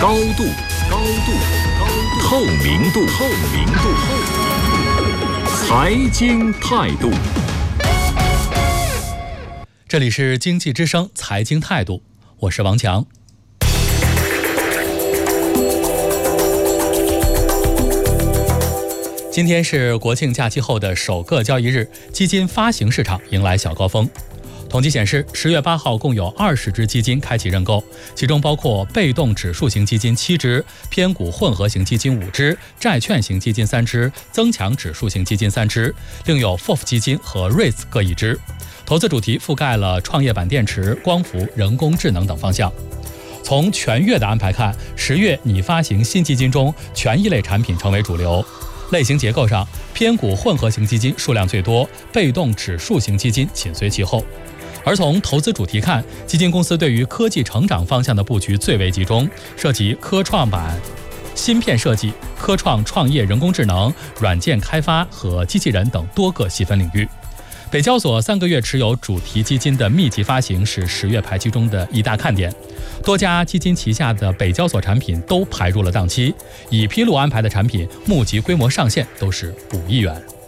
高度，透明度，财经态度。 这里是经济之声财经态度，我是王强。今天是国庆假期后的首个交易日，基金发行市场迎来小高峰。统计显示，10月8号共有20只基金开启认购，其中包括被动指数型基金7只、偏股混合型基金5只、债券型基金3只、增强指数型基金3只，另有 FOF 基金和 REITs 各1只。投资主题覆盖了创业板电池、光伏、人工智能等方向。从全月的安排看，10月拟发行新基金中，权益类产品成为主流。类型结构上，偏股混合型基金数量最多，被动指数型基金紧随其后。而从投资主题看，基金公司对于科技成长方向的布局最为集中，涉及科创板、芯片设计、科创创业、人工智能、软件开发和机器人等多个细分领域。北交所3个月持有主题基金的密集发行是10月排期中的一大看点，多家基金旗下的北交所产品都排入了档期，已披露安排的产品募集规模上限都是5亿元。